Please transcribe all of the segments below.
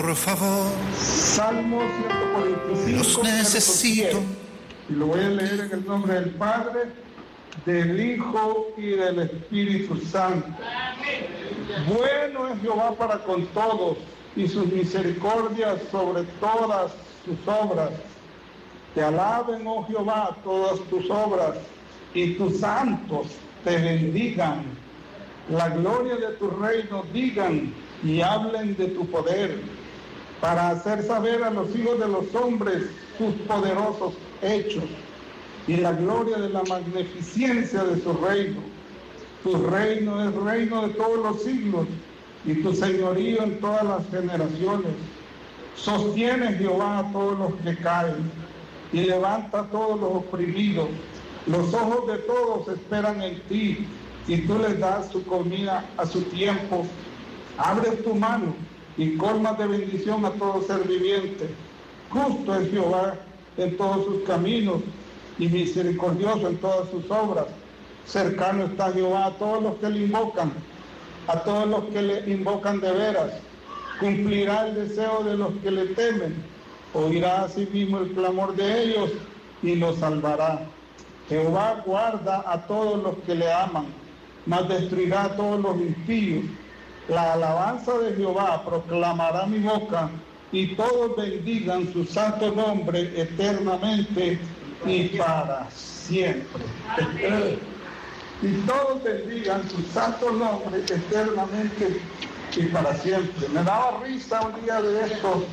por favor. Salmo 145. Los necesito. Y lo voy a leer en el nombre del Padre, del Hijo y del Espíritu Santo. Bueno es Jehová para con todos, y sus misericordias sobre todas sus obras. Te alaben, oh Jehová, todas tus obras, y tus santos te bendigan. La gloria de tu reino digan y hablen de tu poder, para hacer saber a los hijos de los hombres tus poderosos hechos y la gloria de la magnificencia de su reino. Tu reino es reino de todos los siglos, y tu señorío en todas las generaciones. Sostiene Jehová a todos los que caen, y levanta a todos los oprimidos. Los ojos de todos esperan en ti, y tú les das su comida a su tiempo. Abres tu mano y colmas de bendición a todo ser viviente. Justo es Jehová en todos sus caminos, y misericordioso en todas sus obras. Cercano está Jehová a todos los que le invocan, a todos los que le invocan de veras. Cumplirá el deseo de los que le temen, oirá a sí mismo el clamor de ellos y los salvará. Jehová guarda a todos los que le aman, mas destruirá a todos los impíos. La alabanza de Jehová proclamará mi boca, y todos bendigan su santo nombre eternamente y para siempre. Y todos bendigan su santo nombre eternamente y para siempre. Me daba risa un día de esto,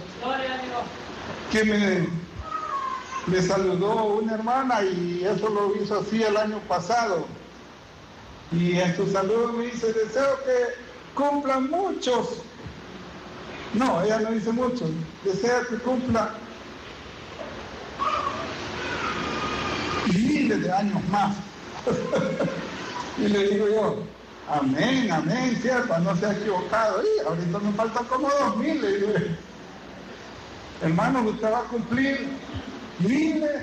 que me saludó una hermana, y eso lo hizo así el año pasado. Y en su saludo me dice: deseo que cumplan muchos. No, ella no dice muchos. Desea que cumpla miles de años más. Y le digo yo: amén, amén, cierto, no se ha equivocado. Y ahorita me faltan como 2000. Le digo: hermano, usted va a cumplir miles,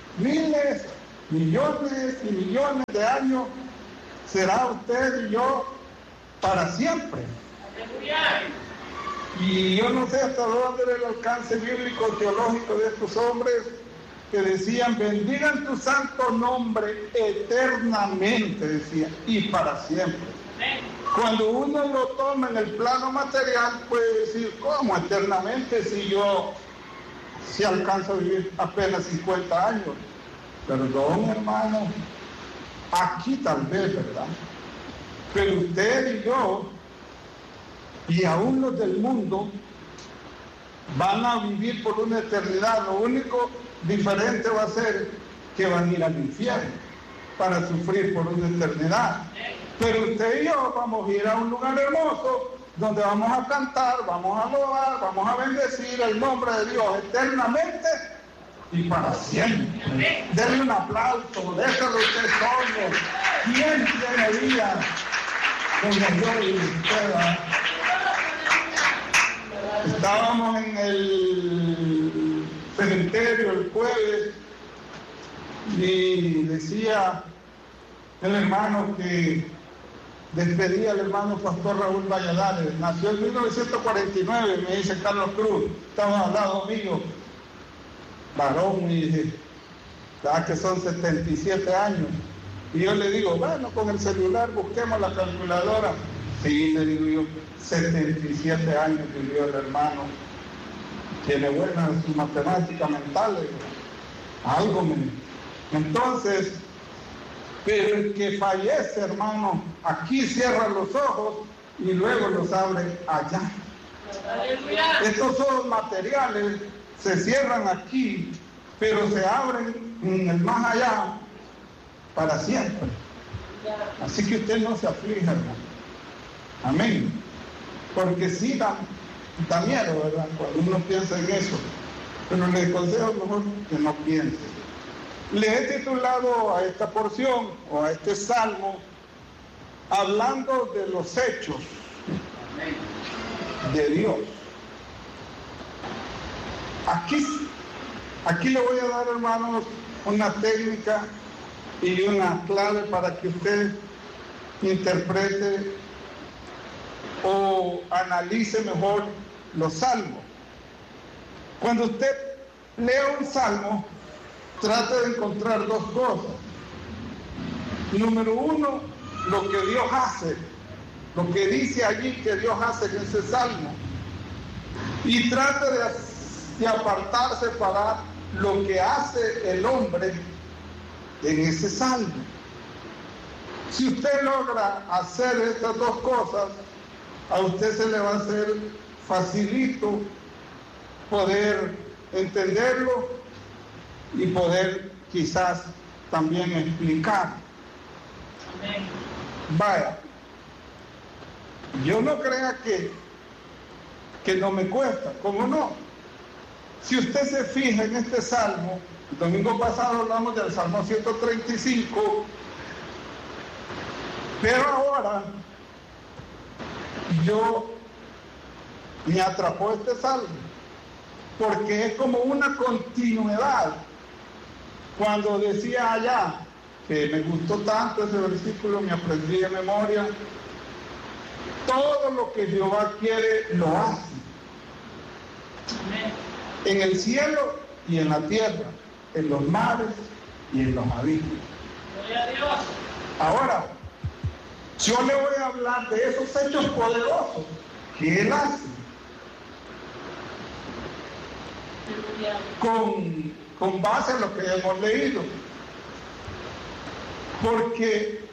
millones y millones de años. Será usted y yo para siempre. Y yo no sé hasta dónde era el alcance bíblico teológico de estos hombres que decían: bendigan tu santo nombre eternamente, decía, y para siempre. Cuando uno lo toma en el plano material, puede decir: ¿cómo eternamente si alcanzo a vivir apenas 50 años? Perdón, hermano, aquí tal vez, ¿verdad? Pero usted y yo, y aún los del mundo, van a vivir por una eternidad. Lo único diferente va a ser que van a ir al infierno para sufrir por una eternidad. Pero usted y yo vamos a ir a un lugar hermoso donde vamos a cantar, vamos a alabar, vamos a bendecir el nombre de Dios eternamente y para siempre. Denle un aplauso, déjalo usted solo. ¿Quién tiene vida como yo y usted? Estábamos en el cementerio el jueves y decía el hermano que despedía al hermano pastor Raúl Valladares. Nació en 1949, me dice Carlos Cruz, estaba al lado mío, varón, y dije: ¿verdad que son 77 años? Y yo le digo: bueno, con el celular busquemos la calculadora. Sí, le digo yo, 77 años vivió el hermano. Tiene buenas matemáticas mentales. Algo me... Entonces, pero el que fallece, hermano, aquí cierra los ojos y luego los abre allá. Estos ojos materiales se cierran aquí, pero se abren en el más allá para siempre. Así que usted no se aflija, hermano. Amén. Porque sí da miedo, ¿verdad?, cuando uno piensa en eso. Pero le aconsejo mejor que no piense. Le he titulado a esta porción o a este salmo hablando de los hechos de Dios. Aquí le voy a dar, hermanos, una técnica y una clave para que usted interprete o analice mejor los salmos. Cuando usted lea un salmo, trate de encontrar dos cosas. Número uno, lo que Dios hace, lo que dice allí que Dios hace en ese salmo. Y trate de apartarse para lo que hace el hombre en ese salmo. Si usted logra hacer estas dos cosas, a usted se le va a hacer facilito poder entenderlo y poder quizás también explicar. Amén. Vaya, yo no crea que no me cuesta, ¿cómo no? Si usted se fija en este salmo, el domingo pasado hablamos del Salmo 135, pero ahora yo me atrapó este salmo, porque es como una continuidad. Cuando decía allá, que me gustó tanto ese versículo, me aprendí de memoria, todo lo que Jehová quiere lo hace. Amén. En el cielo y en la tierra, en los mares y en los abismos. Gloria a Dios. Ahora, yo le voy a hablar de esos hechos poderosos que Él hace con base en lo que hemos leído. Porque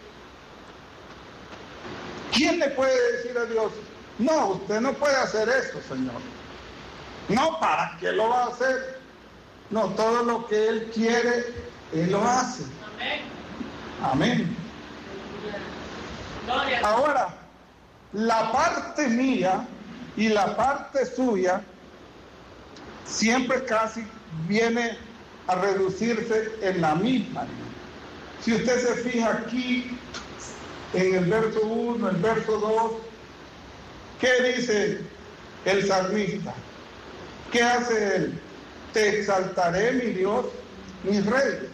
¿quién le puede decir a Dios, no, usted no puede hacer eso, Señor? No, ¿para qué lo va a hacer? No, todo lo que Él quiere, Él lo hace. Amén. Amén. Gloria. Ahora, la parte mía y la parte suya siempre casi viene a reducirse en la misma. Si usted se fija aquí en el verso 1, el verso 2, ¿qué dice el salmista? ¿Qué hace él? Te exaltaré, mi Dios, mi rey.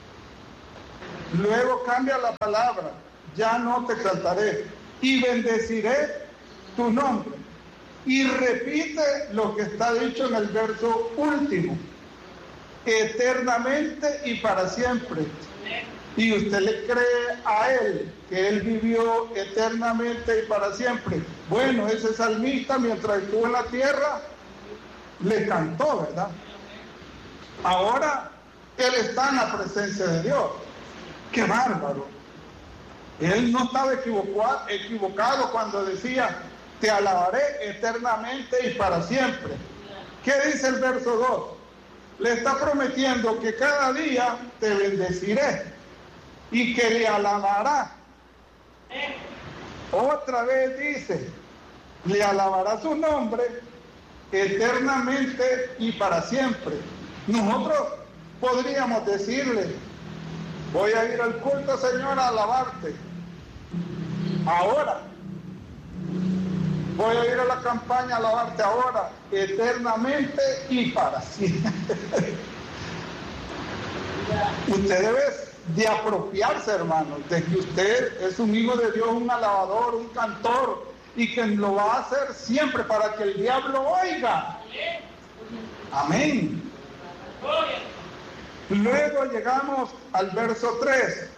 Luego cambia la palabra, ya no te exaltaré, y bendeciré tu nombre. Y repite lo que está dicho en el verso último, eternamente y para siempre. Y usted le cree a Él que Él vivió eternamente y para siempre. Bueno, ese salmista mientras estuvo en la tierra le cantó, ¿verdad? Ahora Él está en la presencia de Dios. ¡Qué bárbaro! Él no estaba equivocado cuando decía, te alabaré eternamente y para siempre. ¿Qué dice el verso 2? Le está prometiendo que cada día te bendeciré y que le alabará. Otra vez dice, le alabará su nombre eternamente y para siempre. Nosotros podríamos decirle, voy a ir al culto, Señor, a alabarte. Ahora. Voy a ir a la campaña a alabarte ahora, eternamente y para siempre. Usted debe de apropiarse, hermanos, de que usted es un hijo de Dios, un alabador, un cantor, y que lo va a hacer siempre para que el diablo oiga. Amén. Luego llegamos al verso 3.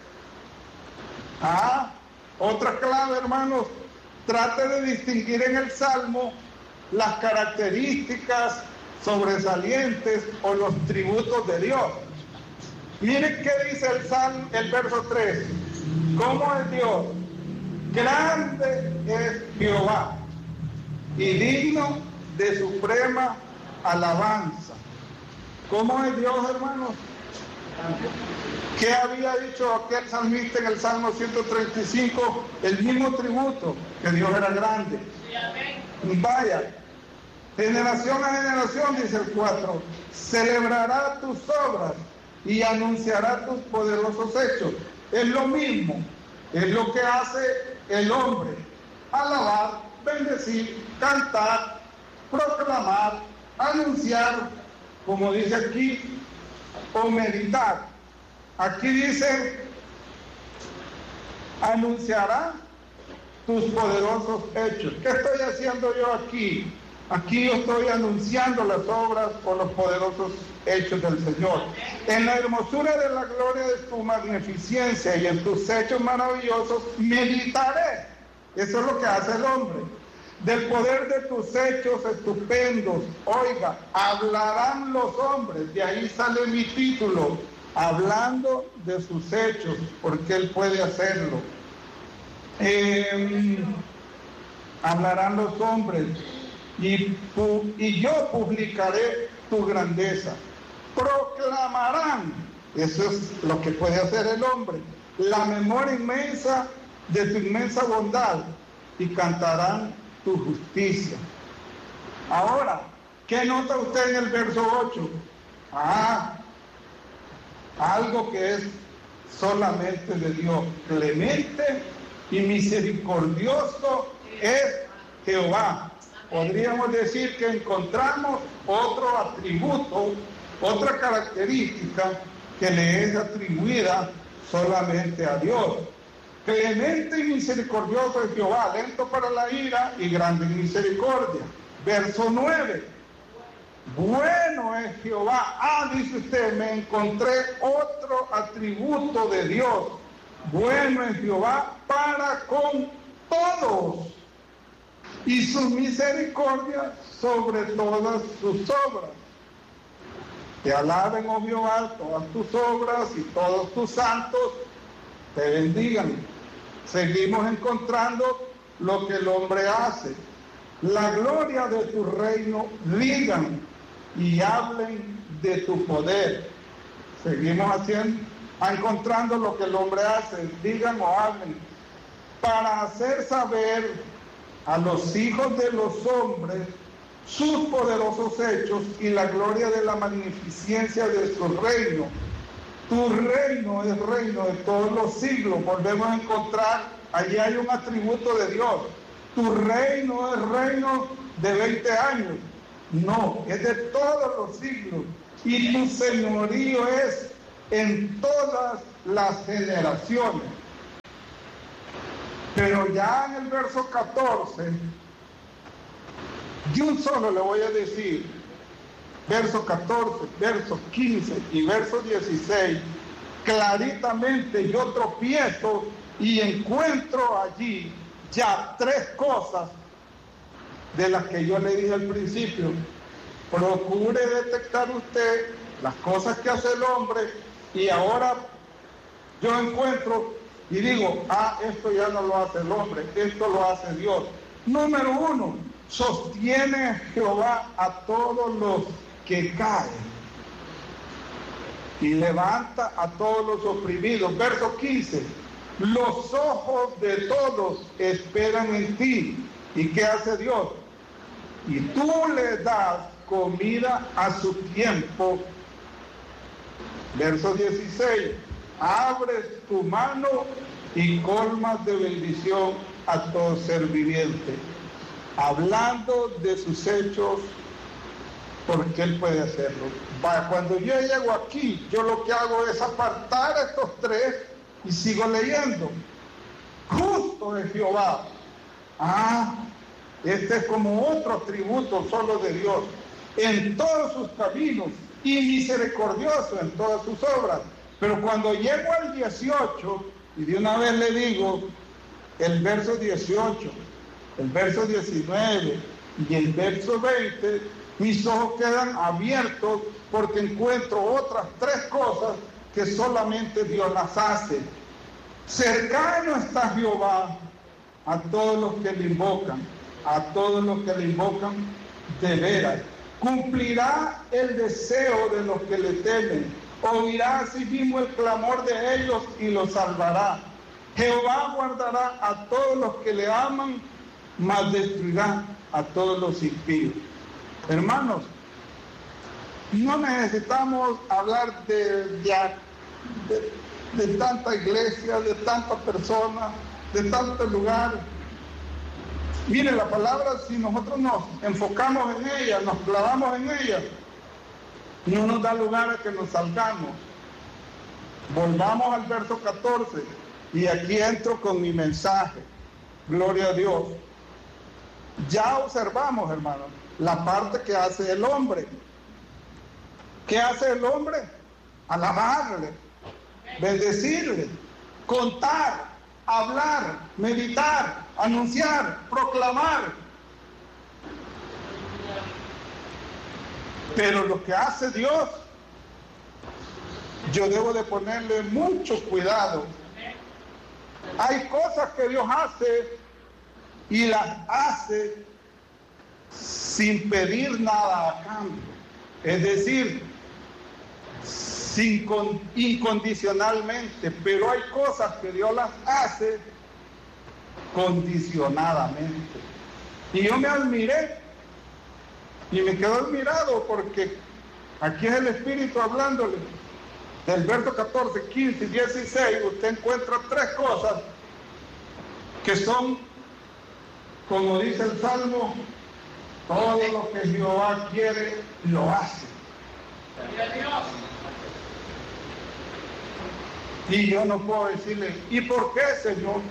Otra clave, hermanos. Trate de distinguir en el Salmo las características sobresalientes o los tributos de Dios. Miren qué dice el verso 3. ¿Cómo es Dios? Grande es Jehová y digno de suprema alabanza. ¿Cómo es Dios, hermanos? ¿Qué había dicho aquel salmista en el Salmo 135? El mismo tributo, que Dios era grande. Vaya, generación a generación, dice el 4, celebrará tus obras y anunciará tus poderosos hechos. Es lo mismo, es lo que hace el hombre: alabar, bendecir, cantar, proclamar, anunciar, como dice aquí, o meditar. Aquí dice, anunciará tus poderosos hechos. ¿Qué estoy haciendo yo aquí? Aquí yo estoy anunciando las obras o los poderosos hechos del Señor. En la hermosura de la gloria de tu magnificencia y en tus hechos maravillosos meditaré. Eso es lo que hace el hombre. Del poder de tus hechos estupendos, oiga, hablarán los hombres. De ahí sale mi título, hablando de sus hechos, porque Él puede hacerlo. Hablarán los hombres. Y yo publicaré tu grandeza. Proclamarán, eso es lo que puede hacer el hombre, la memoria inmensa de tu inmensa bondad y cantarán tu justicia. Ahora, ¿qué nota usted en el verso 8? Algo que es solamente de Dios. Clemente y misericordioso es Jehová. Podríamos decir que encontramos otro atributo, otra característica que le es atribuida solamente a Dios. Clemente y misericordioso es Jehová, lento para la ira y grande en misericordia. Verso 9. Bueno es Jehová. Dice usted, me encontré otro atributo de Dios. Bueno es Jehová para con todos, y su misericordia sobre todas sus obras. Te alaben, oh Jehová, todas tus obras y todos tus santos te bendigan. Seguimos encontrando lo que el hombre hace. La gloria de tu reino digan y hablen de tu poder. Seguimos encontrando lo que el hombre hace, digan o hablen, para hacer saber a los hijos de los hombres sus poderosos hechos y la gloria de la magnificencia de su reino. Tu reino es reino de todos los siglos. Volvemos a encontrar, allí hay un atributo de Dios. Tu reino es reino de 20 años. No, es de todos los siglos. Y tu señorío es en todas las generaciones. Pero ya en el verso 14, de un solo le voy a decir, verso 14, verso 15 y verso 16, claritamente yo tropiezo y encuentro allí ya tres cosas de las que yo le dije al principio. Procure detectar usted las cosas que hace el hombre y ahora yo encuentro y digo, esto ya no lo hace el hombre, esto lo hace Dios. Número 1, sostiene Jehová a todos los que caen y levanta a todos los oprimidos. Verso 15, los ojos de todos esperan en ti. ¿Y qué hace Dios? Y tú le das comida a su tiempo. Verso 16, abres tu mano y colmas de bendición a todo ser viviente. Hablando de sus hechos, porque Él puede hacerlo. Cuando yo llego aquí, yo lo que hago es apartar a estos tres y sigo leyendo. Justo es Jehová. Este es como otro atributo solo de Dios. En todos sus caminos y misericordioso en todas sus obras. Pero cuando llego al 18, y de una vez le digo, el verso 18, el verso 19 y el verso 20, mis ojos quedan abiertos porque encuentro otras tres cosas que solamente Dios las hace. Cercano está Jehová a todos los que le invocan, de veras. Cumplirá el deseo de los que le temen. Oirá asimismo el clamor de ellos y los salvará. Jehová guardará a todos los que le aman, mas destruirá a todos los impíos. Hermanos, no necesitamos hablar de tanta iglesia, de tantas personas, de tantos lugares. Mire, la palabra, si nosotros nos enfocamos en ella, nos clavamos en ella, no nos da lugar a que nos salgamos. Volvamos al verso 14 y aquí entro con mi mensaje. Gloria a Dios. Ya observamos, hermanos, la parte que hace el hombre. ¿Qué hace el hombre? Alabarle, bendecirle, contar, hablar, meditar, anunciar, proclamar. Pero lo que hace Dios, yo debo de ponerle mucho cuidado. Hay cosas que Dios hace y las hace sin pedir nada a cambio. Es decir, incondicionalmente. Pero hay cosas que Dios las hace condicionadamente. Y yo me admiré y me quedo admirado porque aquí es el Espíritu hablándole. Del verso 14, 15 y 16 usted encuentra tres cosas que son, como dice el Salmo, todo lo que Jehová quiere, lo hace. Y yo no puedo decirle, ¿y por qué, Señor?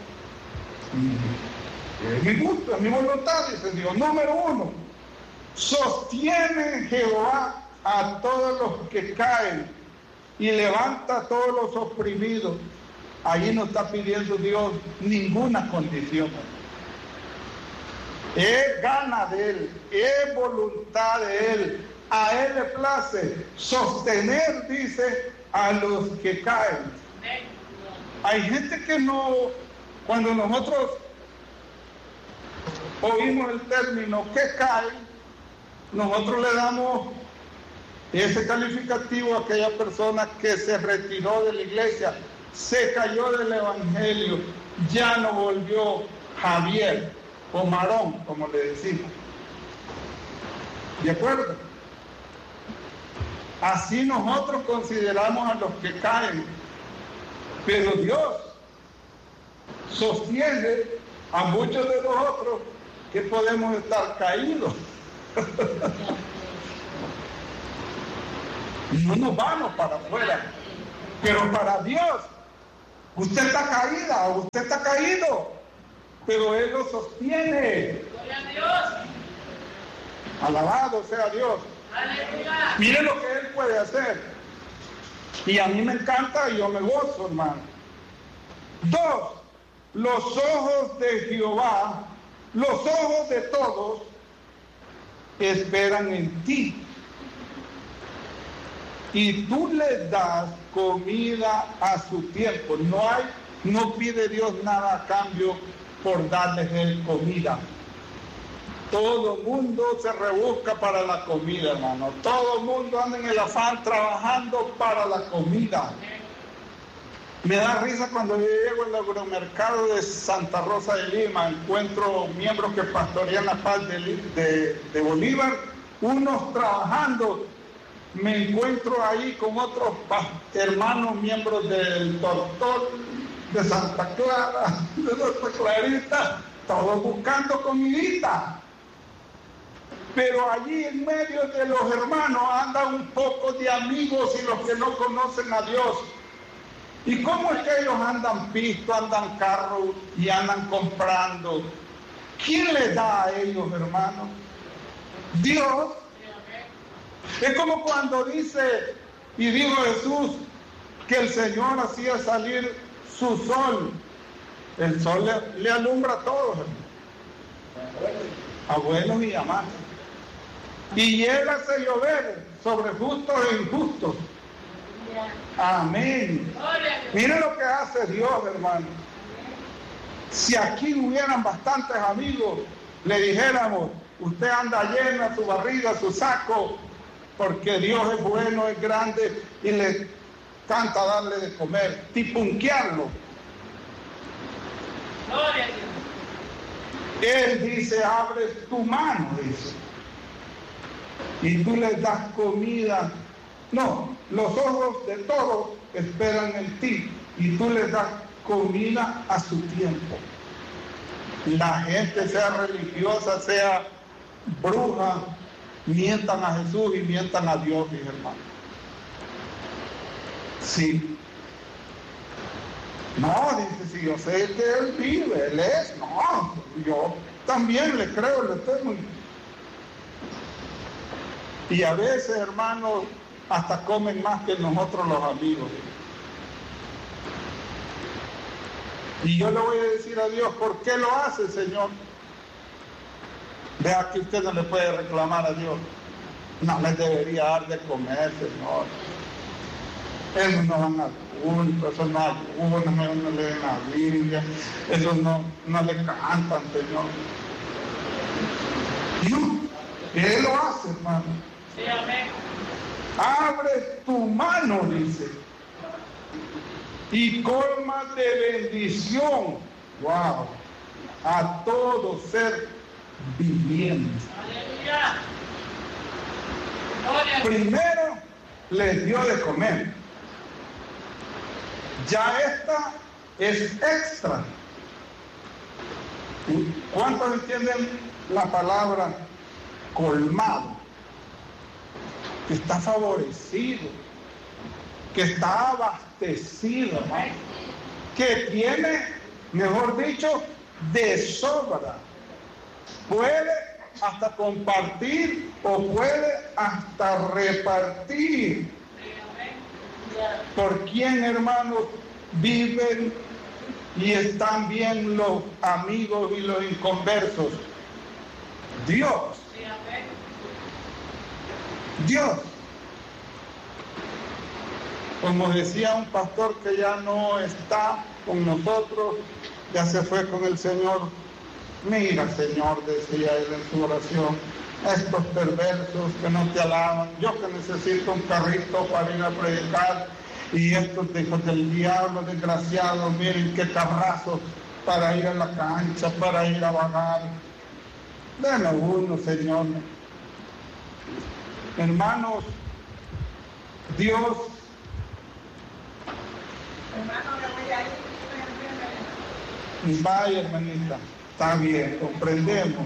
Es mi gusto, es mi voluntad, dice Dios. Número uno, sostiene Jehová a todos los que caen y levanta a todos los oprimidos. Allí no está pidiendo Dios ninguna condición. Es gana de Él, es voluntad de Él. A Él le place sostener, dice, a los que caen. Hay gente que no, cuando nosotros oímos el término que cae, nosotros le damos ese calificativo a aquella persona que se retiró de la iglesia, se cayó del evangelio, ya no volvió Javier o Marón, como le decimos. ¿De acuerdo? Así nosotros consideramos a los que caen, pero Dios sostiene a muchos de nosotros que podemos estar caídos. No nos vamos para afuera, pero para Dios, usted está caída, usted está caído, pero Él lo sostiene. Gloria a Dios. Alabado sea Dios. Aleluya. Mire lo que Él puede hacer. Y a mí me encanta y yo me gozo, hermano. Dos, los ojos de Jehová, los ojos de todos, esperan en ti. Y tú les das comida a su tiempo. No pide Dios nada a cambio por darles Él comida. Todo el mundo se rebusca para la comida, hermano. Todo el mundo anda en el afán trabajando para la comida. Me da risa cuando yo llego al agromercado de Santa Rosa de Lima, encuentro miembros que pastorean la paz de Bolívar, unos trabajando. Me encuentro ahí con otros hermanos miembros del Doctor, de Santa Clara, de Santa Clarita, todos buscando comidita. Pero allí en medio de los hermanos andan un poco de amigos y los que no conocen a Dios. ¿Y cómo es que ellos andan pisto, andan carro y andan comprando? ¿Quién les da a ellos, hermanos? Dios. Es como cuando dice y dijo Jesús que el Señor hacía salir su sol. El sol le alumbra a todos, a buenos y a malos. Y llega a llover sobre justos e injustos. Amén. Mire lo que hace Dios, hermano. Si aquí hubieran bastantes amigos, le dijéramos, usted anda llena su barriga, su saco, porque Dios es bueno, es grande y le encanta darle de comer, tipunquearlo. Él dice, abres tu mano, dice, y tú les das comida. No, los ojos de todos esperan en ti y tú les das comida a su tiempo. La gente, sea religiosa, sea bruja, mientan a Jesús y mientan a Dios, mis hermanos. Sí. No, dice, si yo sé que Él vive, Él es. No, yo también le creo, le tengo. Y a veces, hermanos, hasta comen más que nosotros los amigos. Y yo le voy a decir a Dios, ¿por qué lo hace, Señor? Vea que usted no le puede reclamar a Dios. No les debería dar de comer, Señor. Esos no van al culto, esos no ayunan, esos no leen la Biblia, esos no le cantan, Señor. Dios, Él lo hace, hermano. Sí, amén. Abre tu mano, dice, y colma de bendición, wow, a todo ser viviente. Aleluya. Primero les dio de comer. Ya esta es extra. ¿Cuántos entienden la palabra colmado? Que está favorecido, que está abastecido, hermano, que tiene, mejor dicho, de sobra. Puede hasta compartir o puede hasta repartir. ¿Por quién, hermanos, viven y están bien los amigos y los inconversos? Dios. Dios. Como decía un pastor que ya no está con nosotros, ya se fue con el Señor. Mira, Señor, decía él en su oración, estos perversos que no te alaban, yo que necesito un carrito para ir a predicar, y estos hijos del diablo, desgraciados, miren qué carrazos para ir a la cancha, para ir a vagar. Dame uno, Señor. Hermanos, Dios, vaya, hermanita, está bien, comprendemos.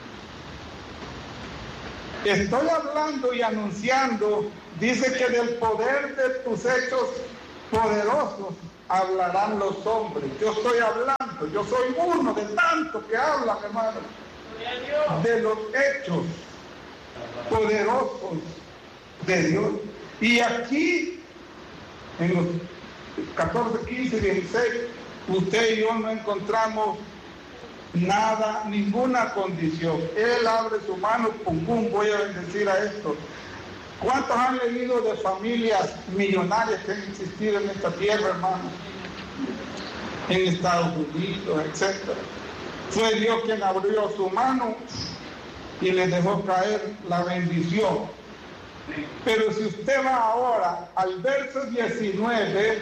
Estoy hablando y anunciando, dice que del poder de tus hechos poderosos hablarán los hombres. Yo estoy hablando, yo soy uno de tantos que hablan, hermano, de los hechos poderosos de Dios. Y aquí, en los 14, 15, 16, usted y yo no encontramos nada, ninguna condición. Él abre su mano, pum, pum, voy a bendecir a esto. ¿Cuántos han leído de familias millonarias que han existido en esta tierra, hermano? En Estados Unidos, etc. Fue Dios quien abrió su mano y le dejó caer la bendición. Pero si usted va ahora al verso 19,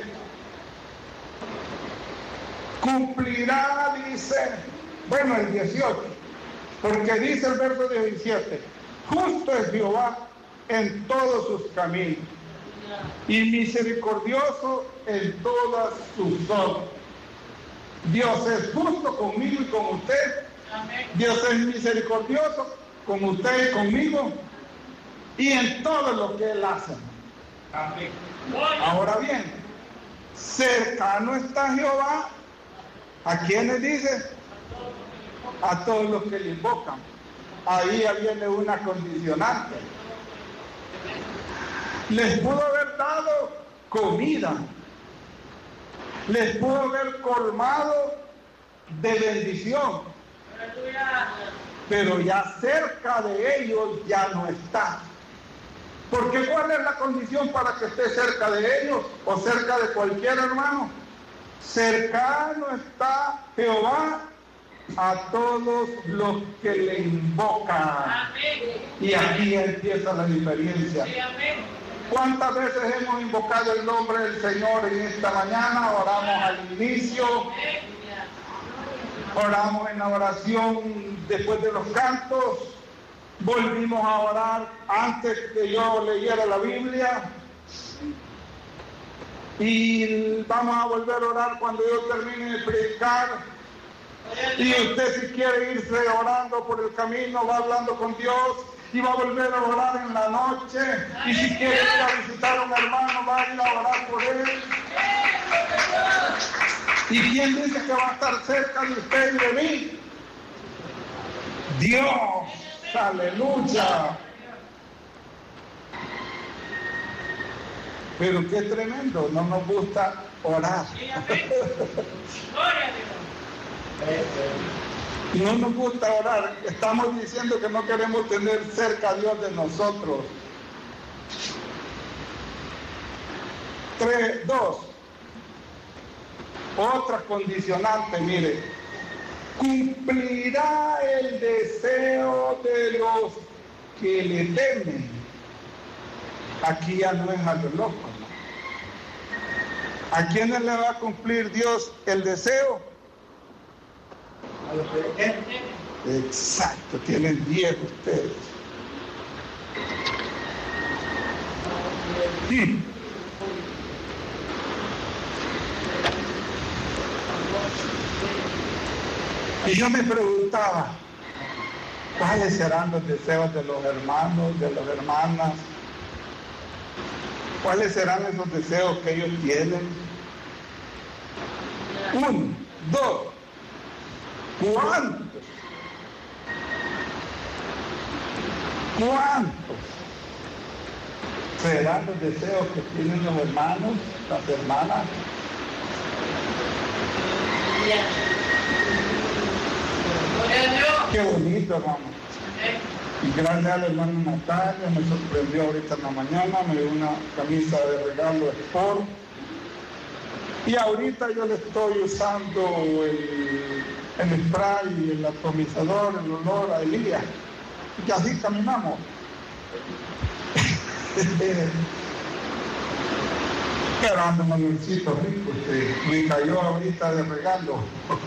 cumplirá, dice, bueno, el 18, porque dice el verso 17, justo es Jehová en todos sus caminos y misericordioso en todas sus obras. Dios es justo conmigo y con usted. Dios es misericordioso con usted y conmigo y en todo lo que Él hace. Amén. Ahora bien, cercano está Jehová. ¿A quiénes dice? A todos los que le invocan. Ahí ya viene una condicionante. Les pudo haber dado comida, les pudo haber colmado de bendición, pero ya cerca de ellos ya no está. Porque ¿cuál es la condición para que esté cerca de ellos o cerca de cualquier hermano? Cercano está Jehová a todos los que le invocan. Y aquí empieza la diferencia. ¿Cuántas veces hemos invocado el nombre del Señor en esta mañana? Oramos al inicio, oramos en la oración después de los cantos, volvimos a orar antes que yo leyera la Biblia y vamos a volver a orar cuando yo termine de predicar. Y usted, si quiere irse orando por el camino, va hablando con Dios y va a volver a orar en la noche. Y si quiere ir a visitar a un hermano, va a ir a orar por él. ¿Y quién dice que va a estar cerca de usted y de mí? Dios, aleluya. Pero qué tremendo, no nos gusta orar. No nos gusta orar. Estamos diciendo que no queremos tener cerca a Dios de nosotros. 3, 2. Otra condicionante, mire. Cumplirá el deseo de los que le temen. Aquí ya no es a lo loco, ¿no? ¿A quiénes le va a cumplir Dios el deseo? A los que le temen. Exacto, tienen 10 ustedes. Y yo me preguntaba, ¿cuáles serán los deseos de los hermanos, de las hermanas? ¿Cuáles serán esos deseos que ellos tienen? 1, 2, ¿cuántos? ¿Cuántos serán los deseos que tienen los hermanos, las hermanas? Qué bonito, hermano. Y gracias a la hermana Natalia, me sorprendió ahorita en la mañana, me dio una camisa de regalo Sport. Y ahorita yo le estoy usando el spray, el atomizador, el olor a Elías. Y así caminamos. Qué grande Manuelcito rico, me cayó ahorita de regalo.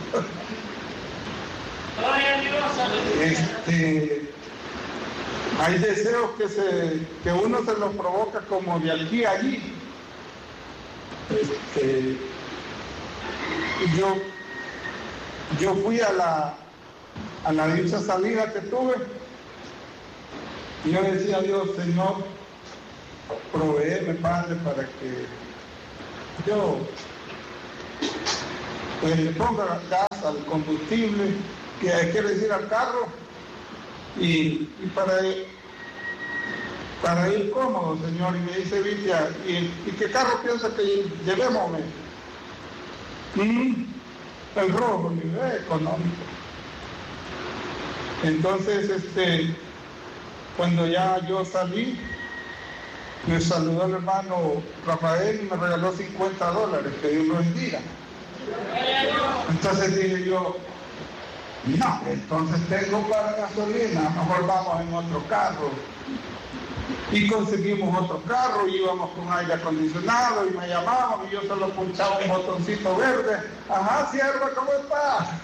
Hay deseos que uno se los provoca como de aquí a allí. Yo fui a la dicha salida que tuve y yo decía a Dios, Señor, provéeme, Padre, para que yo le ponga gas al combustible, que quiere decir al carro, y para ir cómodo, Señor. Y me dice Vitia, ¿y qué carro piensa que llevemos? El rojo, nivel económico. Entonces, cuando ya yo salí, me saludó el hermano Rafael y me regaló $50, que Dios lo bendiga. Entonces dije yo, no, entonces tengo para gasolina, mejor vamos en otro carro. Y conseguimos otro carro, y íbamos con aire acondicionado, y me llamaban, y yo solo punchaba un botoncito verde. Ajá, sierva, ¿cómo está?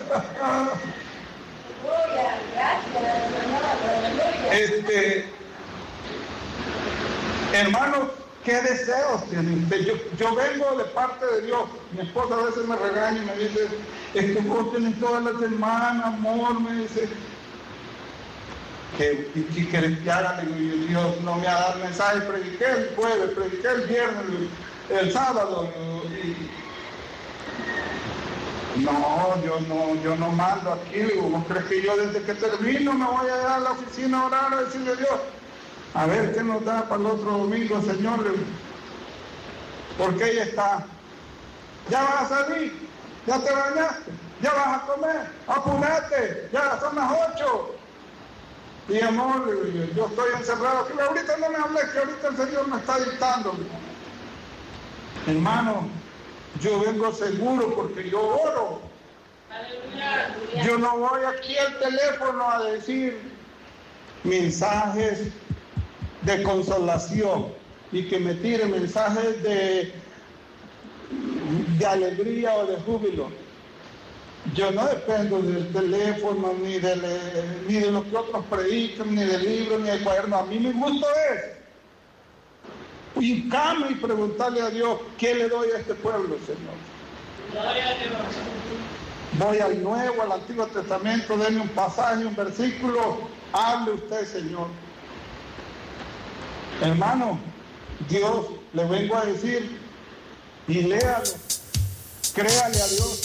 Hermanos, ¿qué deseos tienen ustedes? Yo vengo de parte de Dios. Mi esposa a veces me regaña y me dice, es que vos tenés todas las semanas, amor, me dice. ¿Qué querés que haga? Le digo, Dios no me ha dado mensaje, prediqué el jueves, prediqué el viernes, el sábado. No, yo no mando aquí. Digo, ¿vos crees que yo desde que termino me voy a ir a la oficina a orar a decirle a Dios? A ver qué nos da para el otro domingo, Señor. Porque ella está. Ya vas a salir, ya te bañaste, ya vas a comer, apúrate, ya son las 8. Y amor, yo estoy encerrado aquí. Ahorita no me hables, que ahorita el Señor me está dictando. Hermano, yo vengo seguro porque yo oro. Yo no voy aquí al teléfono a decir mensajes de consolación y que me tire mensajes de alegría o de júbilo. Yo no dependo del teléfono, ni de lo que otros predican, ni del libro, ni del cuaderno. A mí mi gusto es hincarme y preguntarle a Dios, ¿qué le doy a este pueblo, Señor? Voy al Nuevo, al Antiguo Testamento, denme un pasaje, un versículo, hable usted, Señor. Hermano, Dios, le vengo a decir, y léalo, créale a Dios.